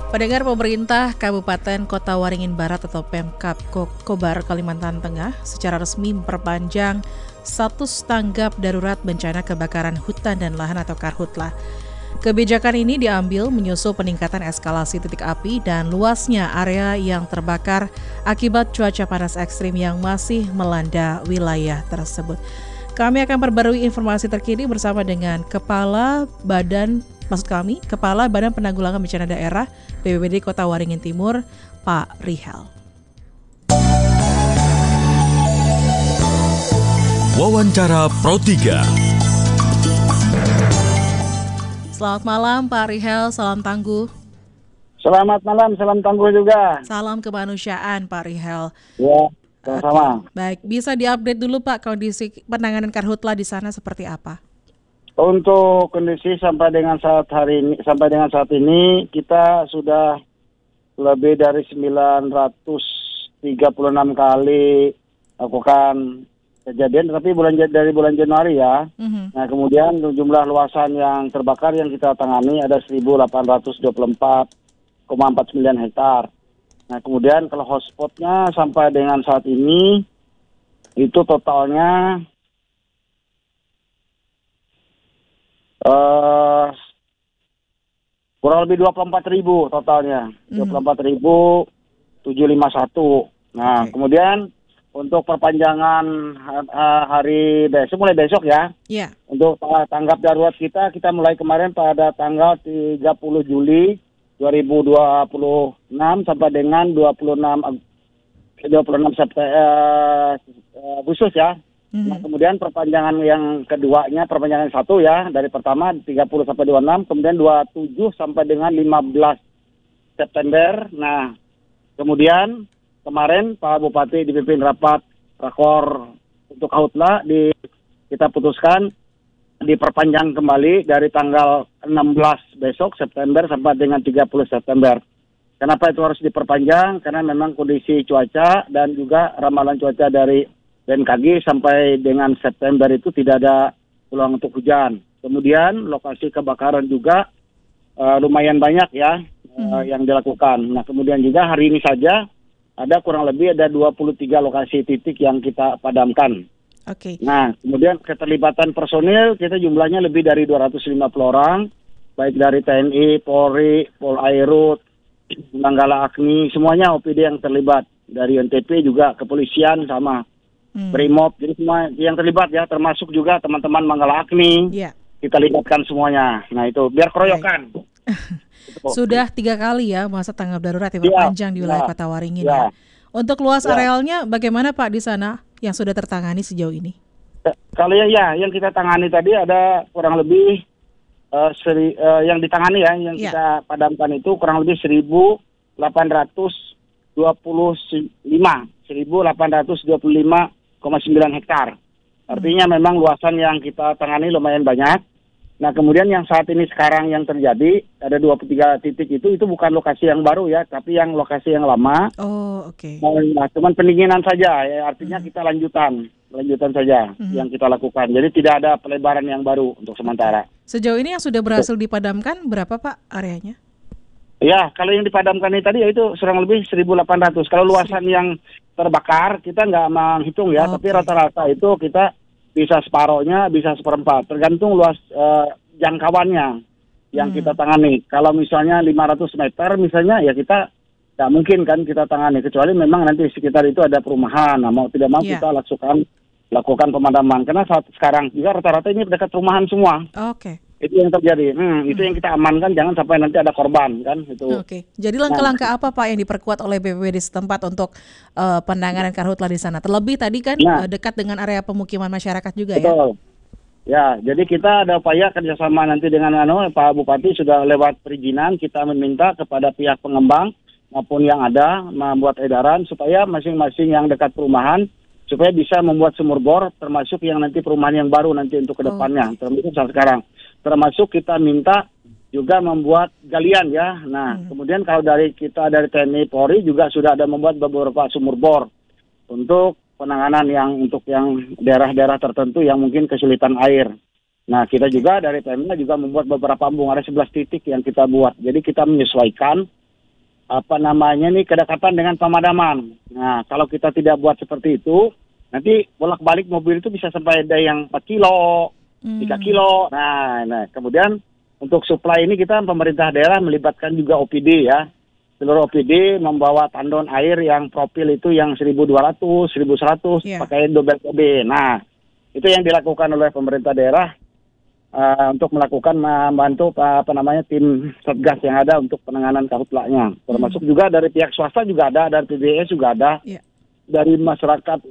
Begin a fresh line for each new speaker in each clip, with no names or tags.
Pendengar, pemerintah Kabupaten Kota Waringin Barat atau Pemkab Kobar Kalimantan Tengah secara resmi memperpanjang status tanggap darurat bencana kebakaran hutan dan lahan atau Karhutla. Kebijakan ini diambil menyusul peningkatan eskalasi titik api dan luasnya area yang terbakar akibat cuaca panas ekstrim yang masih melanda wilayah tersebut. Kami akan perbarui informasi terkini bersama dengan Kepala Badan Penanggulangan Bencana Daerah BPBD Kota Waringin Timur, Pak Rihel.
Wawancara Pro 3.
Selamat malam Pak Rihel, salam tangguh.
Selamat malam, salam tangguh juga.
Salam kemanusiaan Pak Rihel.
Ya, sama-sama.
Baik, bisa diupdate dulu Pak kondisi penanganan Karhutla di sana seperti apa?
Untuk kondisi sampai dengan saat ini kita sudah lebih dari 936 kali lakukan kejadian, tapi dari bulan Januari ya. Nah, kemudian jumlah luasan yang terbakar yang kita tangani ada 1.824,49 hektar. Nah, kemudian kalau hotspotnya sampai dengan saat ini itu totalnya kurang lebih 24.000 totalnya, 24.751. Nah, kemudian untuk perpanjangan hari besok, mulai besok ya.
Yeah.
Untuk tanggap darurat kita mulai kemarin pada tanggal 30 Juli 2026 sampai dengan 26 Agustus ya. Nah, kemudian perpanjangan yang keduanya, perpanjangan satu ya, dari pertama 30 sampai 26, kemudian 27 sampai dengan 15 September. Nah, kemudian kemarin Pak Bupati dipimpin rapat rakor untuk Karhutla, kita putuskan diperpanjang kembali dari tanggal 16 besok September sampai dengan 30 September. Kenapa itu harus diperpanjang? Karena memang kondisi cuaca dan juga ramalan cuaca dari BMKG sampai dengan September itu tidak ada peluang untuk hujan. Kemudian lokasi kebakaran juga lumayan banyak ya yang dilakukan. Nah, kemudian juga hari ini saja ada kurang lebih 23 lokasi titik yang kita padamkan.
Oke.
Nah, kemudian keterlibatan personil kita jumlahnya lebih dari 250 orang, baik dari TNI, Polri, Polairut, Nanggala Agni, semuanya OPD yang terlibat. Dari NTP juga kepolisian sama Brimob, jadi semua yang terlibat ya, termasuk juga teman-teman Manggala Agni.
Yeah.
Kita libatkan semuanya. Nah, itu biar keroyokan.
Sudah 3 kali ya masa tanggap darurat diperpanjang di wilayah Kota Waringin. Ya. Untuk luas arealnya bagaimana Pak di sana yang sudah tertangani sejauh ini?
Kalau yang kita tangani tadi ada kurang lebih yang ditangani ya, yang kita padamkan itu kurang lebih 1.825,9 hektar. Artinya memang luasan yang kita tangani lumayan banyak. Nah, kemudian yang saat ini sekarang yang terjadi ada 23 titik itu bukan lokasi yang baru ya, tapi yang lokasi yang lama.
Oh, oke.
Nah, cuman pendinginan saja ya, artinya kita lanjutan saja yang kita lakukan. Jadi tidak ada pelebaran yang baru untuk sementara.
Sejauh ini yang sudah berhasil dipadamkan berapa Pak areanya?
Ya, kalau yang dipadamkan ini tadi itu kurang lebih 1.800. Kalau luasan yang terbakar kita nggak menghitung ya, tapi rata-rata itu kita bisa separohnya, bisa seperempat, tergantung luas jangkauannya yang kita tangani. Kalau misalnya 500 meter misalnya, ya kita nggak mungkin kan kita tangani, kecuali memang nanti di sekitar itu ada perumahan. Nah, mau tidak mau kita lakukan pemadaman. Karena saat sekarang juga rata-rata ini dekat perumahan semua.
Oke.
Itu yang terjadi. Itu yang kita amankan, jangan sampai nanti ada korban kan. Itu.
Oke. Jadi langkah-langkah apa Pak yang diperkuat oleh BPBD setempat untuk penanganan Karhutla di sana? Terlebih tadi kan dekat dengan area pemukiman masyarakat juga.
Betul. Ya, jadi kita ada upaya kerjasama nanti dengan Pak Bupati sudah lewat perizinan, kita meminta kepada pihak pengembang maupun yang ada membuat edaran supaya masing-masing yang dekat perumahan supaya bisa membuat sumur bor, termasuk yang nanti perumahan yang baru nanti untuk kedepannya, termasuk saat sekarang. Termasuk kita minta juga membuat galian ya. Nah, kemudian kalau dari TNI Polri juga sudah ada membuat beberapa sumur bor untuk penanganan untuk yang daerah-daerah tertentu yang mungkin kesulitan air. Nah, kita juga dari Pemda juga membuat beberapa embung, ada 11 titik yang kita buat. Jadi kita menyesuaikan kedekatan dengan pemadaman. Nah, kalau kita tidak buat seperti itu, nanti bolak-balik mobil itu bisa sampai ada yang 4 kilo, 3 kilo. Nah, kemudian untuk supply ini kita pemerintah daerah melibatkan juga OPD ya. Seluruh OPD membawa tandon air yang profil itu yang 1.200, 1.100 pakai double OB. Nah, itu yang dilakukan oleh pemerintah daerah untuk melakukan membantu tim satgas yang ada untuk penanganan karhutlanya. Termasuk juga dari pihak swasta juga ada, dari PBS juga ada. Dari masyarakat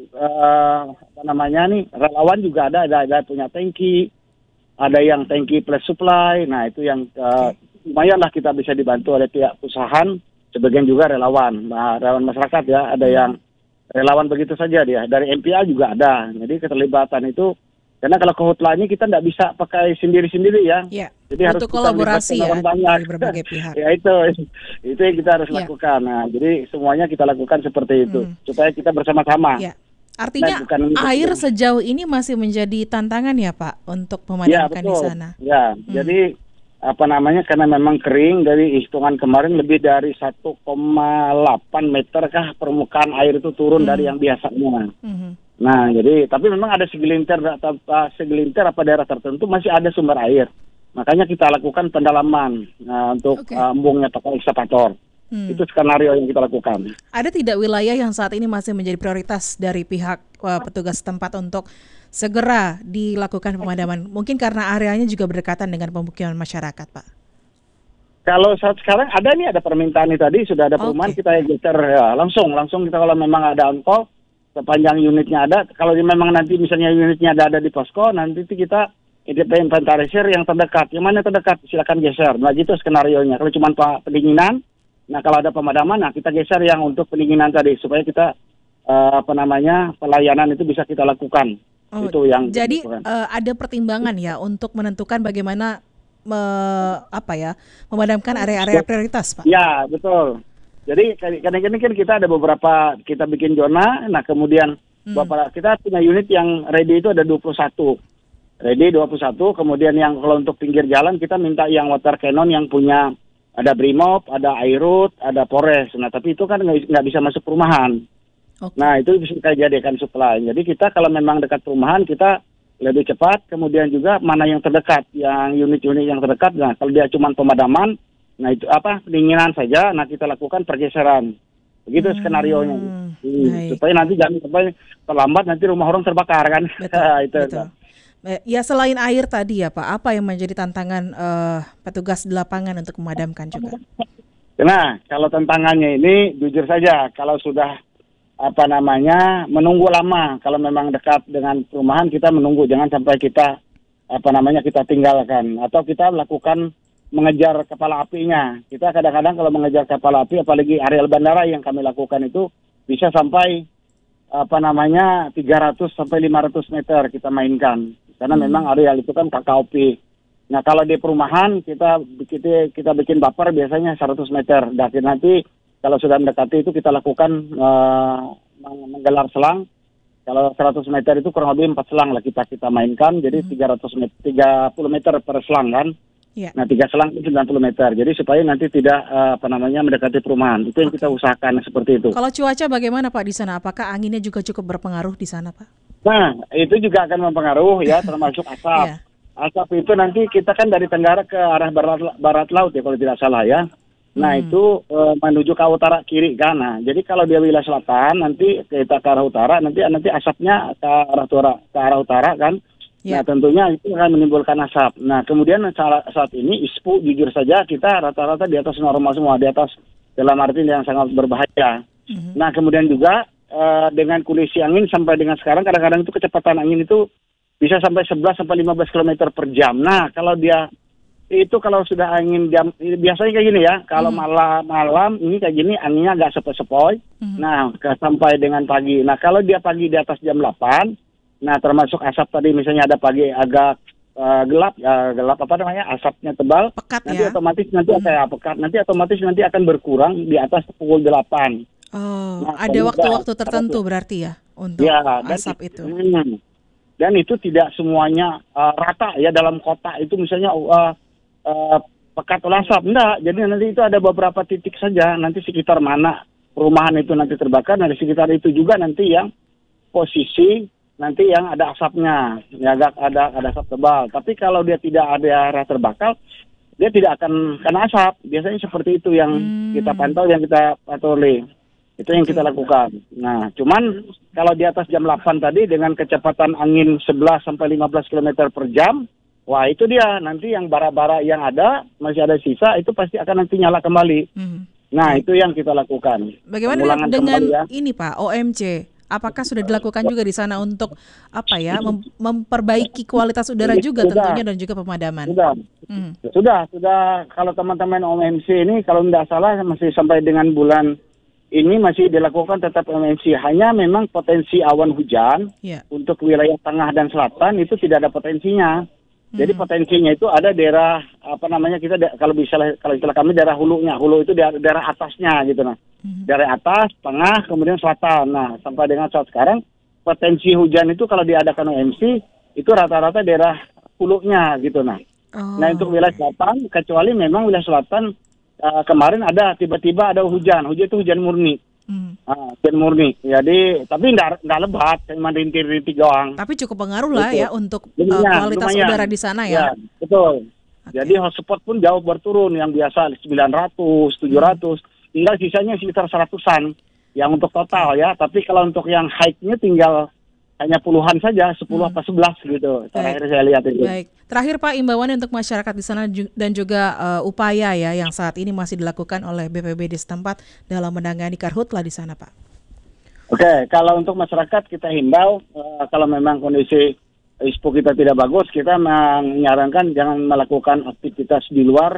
relawan juga ada punya tangki, ada yang tangki plus supply. Nah, itu yang lumayanlah kita bisa dibantu oleh pihak perusahaan, sebagian juga relawan. Nah, relawan masyarakat ya, ada yang relawan begitu saja dia. Dari MPA juga ada. Jadi keterlibatan itu, karena kalau karhutla ini kita tidak bisa pakai sendiri-sendiri ya. Jadi harus
kolaborasi ya
banyak.
dari berbagai pihak.
Ya itu yang kita harus lakukan. Nah, jadi semuanya kita lakukan seperti itu supaya kita bersama-sama.
Artinya air sejauh ini masih menjadi tantangan ya Pak untuk memadamkan di sana.
Jadi karena memang kering, dari hitungan kemarin lebih dari 1,8 meter kah permukaan air itu turun dari yang biasanya. Nah, jadi tapi memang ada segelintir apa daerah tertentu masih ada sumber air. Makanya kita lakukan pendalaman untuk embungnya pakai ekskavator. Itu skenario yang kita lakukan.
Ada tidak wilayah yang saat ini masih menjadi prioritas dari pihak petugas setempat untuk segera dilakukan pemadaman? Mungkin karena areanya juga berdekatan dengan pemukiman masyarakat, Pak.
Kalau saat sekarang ada permintaan ini tadi, sudah ada perumahan, kita geser ya, langsung kita kalau memang ada on-call, sepanjang unitnya ada. Kalau memang nanti misalnya unitnya ada di posko, nanti kita inventarisir yang terdekat. Yang mana terdekat silakan geser. Nah, gitu skenarionya. Kalau cuma pendinginan, nah kalau ada pemadaman, nah kita geser yang untuk pendinginan tadi supaya kita pelayanan itu bisa kita lakukan. Itu yang
jadi ada pertimbangan ya untuk menentukan bagaimana memadamkan area-area prioritas, Pak. Ya,
betul. Jadi kadang-kadang kan kita ada beberapa, kita bikin zona, nah kemudian kita punya unit yang ready itu ada 21. Ready 21, kemudian yang kalau untuk pinggir jalan kita minta yang water cannon yang punya, ada Brimob, ada Airut, ada Polres. Nah, tapi itu kan nggak bisa masuk perumahan. Nah, itu bisa kita jadikan supply. Jadi kita kalau memang dekat perumahan, kita lebih cepat, kemudian juga mana yang terdekat, yang unit-unit yang terdekat. Nah, kalau dia cuma pemadaman, nah itu pendinginan saja, nah kita lakukan pergeseran. Begitu skenarionya. Supaya nanti jangan sampai terlambat nanti rumah orang terbakar kan.
Betul. Ya, selain air tadi ya Pak, apa yang menjadi tantangan petugas di lapangan untuk memadamkan juga?
Nah, kalau tantangannya ini jujur saja, kalau sudah menunggu lama, kalau memang dekat dengan perumahan kita menunggu, jangan sampai kita kita tinggalkan atau kita lakukan mengejar kepala apinya. Kita kadang-kadang kalau mengejar kepala api, apalagi areal bandara yang kami lakukan itu bisa sampai 300 sampai 500 meter kita mainkan. Karena memang areal itu kan KKOP. Nah, kalau di perumahan kita bikin buffer biasanya 100 meter. Dan nanti kalau sudah mendekati itu kita lakukan menggelar selang. Kalau 100 meter itu kurang lebih 4 selang lah kita mainkan. Jadi 30 meter per selang kan. Nah, 3 selang itu 90 meter. Jadi supaya nanti tidak mendekati perumahan. Itu yang kita usahakan seperti itu.
Kalau cuaca bagaimana Pak di sana? Apakah anginnya juga cukup berpengaruh di sana, Pak?
Nah, itu juga akan mempengaruhi ya, termasuk asap. Asap itu nanti kita kan dari tenggara ke arah barat laut ya kalau tidak salah ya. Nah, itu menuju ke utara kiri kan. Nah, jadi kalau dia wilayah selatan nanti kita ke arah utara, nanti asapnya ke arah utara kan. Nah, tentunya itu akan menimbulkan asap. Nah, kemudian saat ini ISPU jujur saja kita rata-rata di atas normal semua, di atas dalam arti yang sangat berbahaya. Nah, kemudian juga dengan kondisi angin sampai dengan sekarang kadang-kadang itu kecepatan angin itu bisa sampai 11 sampai 15 km per jam. Nah, kalau kalau sudah angin jam biasanya kayak gini ya. Kalau malam ini kayak gini anginnya agak sepoi-sepoi. Nah, sampai dengan pagi. Nah, kalau dia pagi di atas jam 8, nah termasuk asap tadi misalnya ada pagi agak gelap asapnya tebal. Pekat nanti ya? Otomatis nanti pekat. Nanti otomatis nanti akan berkurang di atas pukul 8.
Nah, ada waktu-waktu tertentu berarti ya untuk asap itu. Dan
itu tidak semuanya rata ya dalam kota itu misalnya pekat oleh asap. Enggak, jadi nanti itu ada beberapa titik saja, nanti sekitar mana perumahan itu nanti terbakar, nah di sekitar itu juga nanti yang posisi nanti yang ada asapnya, ya agak ada asap tebal. Tapi kalau dia tidak ada area terbakar, dia tidak akan kena asap. Biasanya seperti itu yang kita pantau, yang kita patroli. Itu yang kita lakukan. Nah, cuman kalau di atas jam 8 tadi dengan kecepatan angin 11 sampai 15 km per jam, wah itu dia nanti yang bara-bara yang ada, masih ada sisa, itu pasti akan nanti nyala kembali. Nah, itu yang kita lakukan.
Bagaimana
Pengulangan
dengan
kembali, ya.
ini Pak, OMC? Apakah sudah dilakukan juga di sana untuk memperbaiki kualitas udara juga tentunya dan juga pemadaman?
Sudah. Kalau teman-teman OMC ini kalau tidak salah masih sampai dengan bulan ini masih dilakukan tetap OMC. Hanya memang potensi awan hujan untuk wilayah tengah dan selatan itu tidak ada potensinya. Jadi potensinya itu ada daerah kalau istilah kami daerah hulunya. Hulu itu daerah atasnya gitu nah. Dari atas, tengah, kemudian selatan. Nah, sampai dengan saat sekarang potensi hujan itu kalau diadakan OMC itu rata-rata daerah hulunya gitu nah. Nah, untuk wilayah selatan, kecuali memang wilayah selatan kemarin ada tiba-tiba ada hujan itu hujan murni. Hujan murni. Jadi tapi enggak lebat, cuma rintik-rintik doang.
Tapi cukup pengaruh lah
gitu.
Ya untuk kualitas
lumayan.
udara di sana ya.
Betul. Jadi hotspot pun jauh berturun, yang biasa 900, 700, tinggal sisanya sekitar 100-an yang untuk total ya. Tapi kalau untuk yang high-nya tinggal hanya puluhan saja, 10 apa 11 gitu. Terakhir saya lihat itu.
Baik. Terakhir Pak, imbauan untuk masyarakat di sana dan juga upaya ya yang saat ini masih dilakukan oleh BPBD setempat dalam menangani karhutla di sana, Pak.
Oke, kalau untuk masyarakat kita himbau kalau memang kondisi ISPO kita tidak bagus, kita menyarankan jangan melakukan aktivitas di luar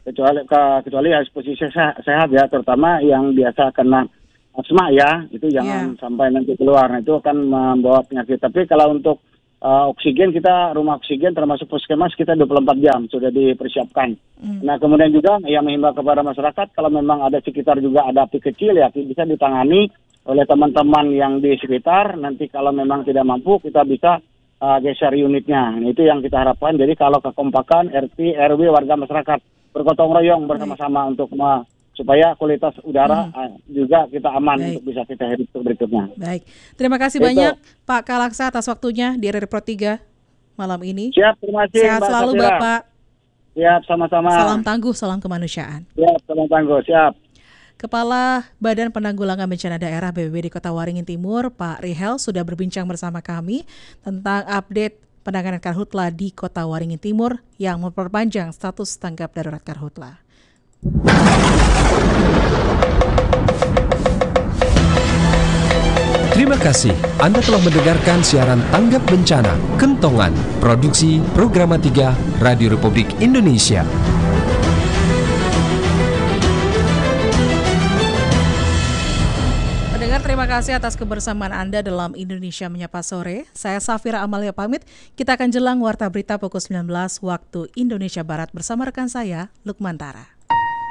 kecuali posisi sehat ya, terutama yang biasa kena asma ya, itu jangan sampai nanti keluar. Nah, itu akan membawa penyakit. Tapi kalau untuk oksigen, kita rumah oksigen termasuk puskesmas kita 24 jam sudah dipersiapkan. Nah, kemudian juga yang menghimbau kepada masyarakat kalau memang ada sekitar juga ada api kecil ya bisa ditangani oleh teman-teman yang di sekitar. Nanti kalau memang tidak mampu kita bisa geser unitnya. Nah, itu yang kita harapkan. Jadi kalau kekompakan RT, RW, warga masyarakat bergotong royong bersama-sama untuk supaya kualitas udara juga kita aman untuk bisa kita hidup berikutnya.
Baik, terima kasih banyak Pak Kalaksa atas waktunya di RRI Pro 3 malam ini.
Siap, terima kasih.
Sehat selalu Bapak.
Siap, sama-sama.
Salam tangguh, salam kemanusiaan.
Siap, salam tangguh, siap.
Kepala Badan Penanggulangan Bencana Daerah BPBD Kota Waringin Timur, Pak Rihel, sudah berbincang bersama kami tentang update penanganan karhutla di Kota Waringin Timur yang memperpanjang status tanggap darurat karhutla.
Terima kasih Anda telah mendengarkan siaran Tanggap Bencana Kentongan, produksi Programa 3 Radio Republik Indonesia.
Pendengar, terima kasih atas kebersamaan Anda dalam Indonesia Menyapa Sore. Saya Safira Amalia pamit. Kita akan jelang Warta Berita pukul 19 waktu Indonesia Barat bersama rekan saya, Lukmantara.